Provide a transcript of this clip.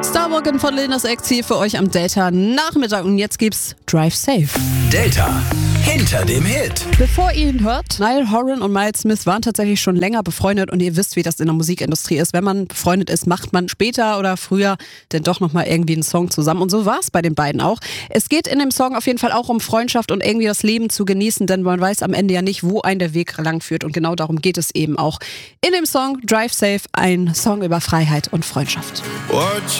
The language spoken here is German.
Starwalking von Lil Nas X hier für euch am Delta-Nachmittag. Und jetzt gibt's Drive Safe. Delta, hinter dem Hit. Bevor ihr ihn hört, Niall Horan und Miles Smith waren tatsächlich schon länger befreundet und ihr wisst, wie das in der Musikindustrie ist. Wenn man befreundet ist, macht man später oder früher denn doch nochmal irgendwie einen Song zusammen. Und so war es bei den beiden auch. Es geht in dem Song auf jeden Fall auch um Freundschaft und irgendwie das Leben zu genießen, denn man weiß am Ende ja nicht, wo ein der Weg lang führt. Und genau darum geht es eben auch in dem Song Drive Safe, ein Song über Freiheit und Freundschaft. What